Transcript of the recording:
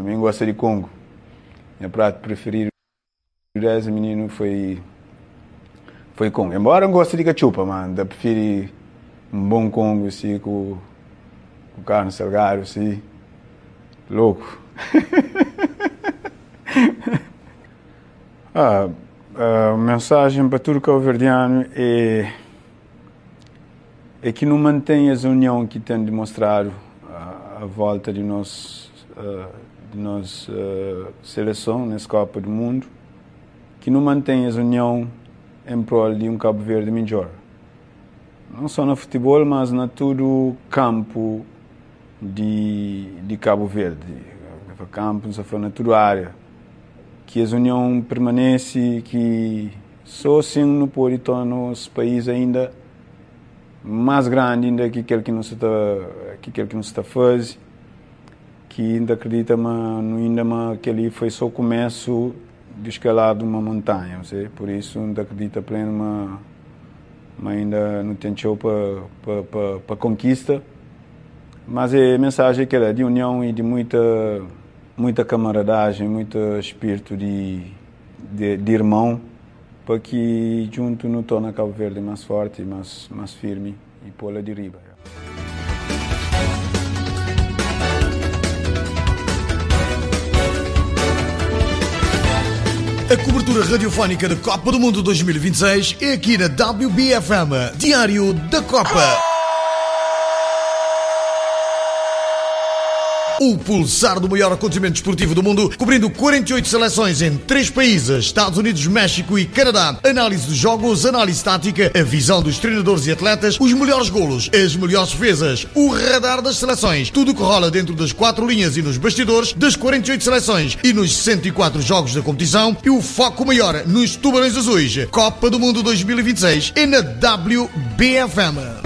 Também gosto de Congo. Meu prato preferido desde menino foi Congo. Embora eu goste de cachupa, mas eu prefiro um bom Congo, assim, com carne salgada, assim. Louco. A mensagem para todo cabo-verdiano é que não mantenha a união que tem demonstrado à volta de nossa seleção nessa Copa do Mundo, que não mantenha a união em prol de um Cabo Verde melhor. Não só no futebol, mas na todo campo de Cabo Verde. Campo, só for na toda área. Que a união permanece, que só assim não pode tornar o nosso país ainda mais grande ainda que aquele que não se está fazendo, que ainda acredita que ali foi só o começo de escalar de uma montanha, sei? Por isso ainda acredita pleno, mas ainda não tem show para conquista, mas a mensagem é aquela de união e de muita camaradagem, muito espírito de irmão, para que junto nos torna Cabo Verde mais forte, mais firme e pô-la de riba. A cobertura radiofónica da Copa do Mundo 2026 é aqui na WBFM, Diário da Copa. O pulsar do maior acontecimento desportivo do mundo, cobrindo 48 seleções em 3 países, Estados Unidos, México e Canadá. Análise dos jogos, análise tática, a visão dos treinadores e atletas, os melhores golos, as melhores defesas, o radar das seleções. Tudo que rola dentro das 4 linhas e nos bastidores das 48 seleções e nos 104 jogos da competição, e o foco maior nos Tubarões Azuis. Copa do Mundo 2026 é na WBFM.